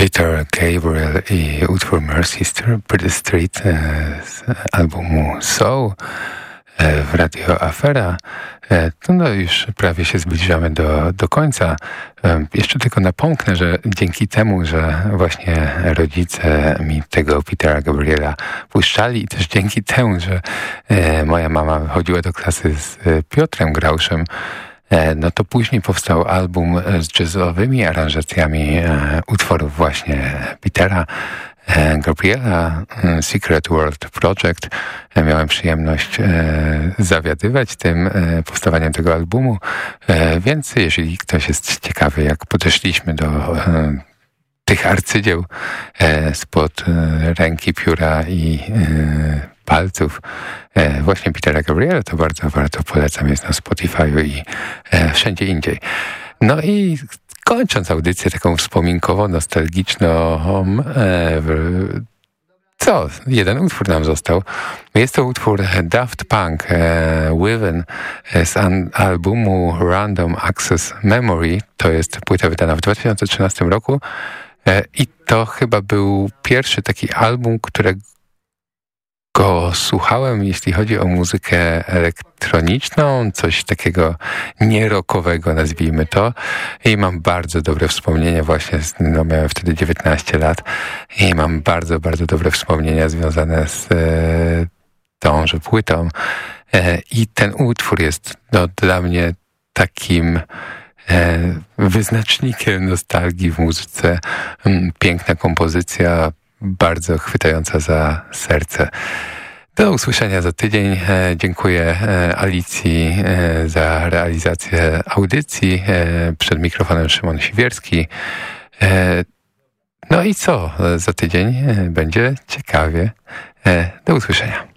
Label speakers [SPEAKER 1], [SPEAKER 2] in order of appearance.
[SPEAKER 1] Peter Gabriel i utwór Mercy Street z albumu Soul w Radio Afera. No już prawie się zbliżamy do końca. Jeszcze tylko napomknę, że dzięki temu, że właśnie rodzice mi tego Petera Gabriela puszczali i też dzięki temu, że moja mama chodziła do klasy z Piotrem Grauszem, no to później powstał album z jazzowymi aranżacjami utworów właśnie Petera Gabriela, Secret World Project. Miałem przyjemność zawiadywać tym powstawaniem tego albumu, więc jeżeli ktoś jest ciekawy, jak podeszliśmy do tych arcydzieł spod ręki, pióra i palców właśnie Petera Gabriela, to bardzo, bardzo polecam. Jest na Spotify'u i wszędzie indziej. No i kończąc audycję taką wspominkową, nostalgiczną, jeden utwór nam został. Jest to utwór Daft Punk Within z albumu Random Access Memory. To jest płyta wydana w 2013 roku i to chyba był pierwszy taki album, którego słuchałem, jeśli chodzi o muzykę elektroniczną, coś takiego nierokowego, nazwijmy to. I mam bardzo dobre wspomnienia właśnie, miałem wtedy 19 lat i mam bardzo, bardzo dobre wspomnienia związane z tąże płytą. I ten utwór jest dla mnie takim wyznacznikiem nostalgii w muzyce. Piękna kompozycja, bardzo chwytająca za serce. Do usłyszenia za tydzień. Dziękuję Alicji za realizację audycji. Przed mikrofonem Szymon Siwierski. No i co? Za tydzień będzie ciekawie. Do usłyszenia.